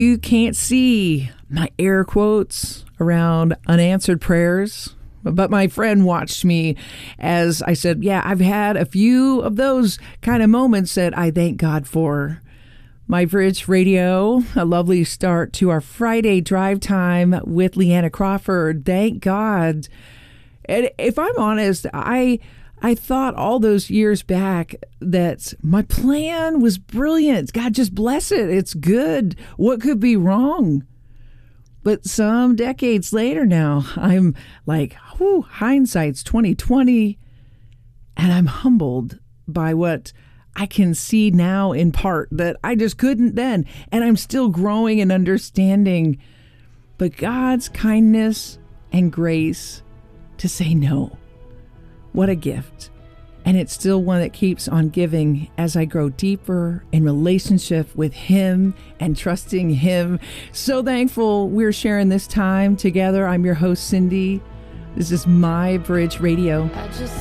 You can't see my air quotes around unanswered prayers, but my friend watched me as I said, yeah, I've had a few of those kind of moments that I thank God for. My Bridge Radio, a lovely start to our Friday drive time with Leanna Crawford. Thank God. And if I'm honest, I thought all those years back that my plan was brilliant. God, just bless it. It's good. What could be wrong? But some decades later now, I'm like, whew, hindsight's 2020, and I'm humbled by what I can see now in part that I just couldn't then, and I'm still growing and understanding. But God's kindness and grace to say no. What a gift. And it's still one that keeps on giving as I grow deeper in relationship with Him and trusting Him. So thankful we're sharing this time together. I'm your host, Cindy. This is My Bridge Radio.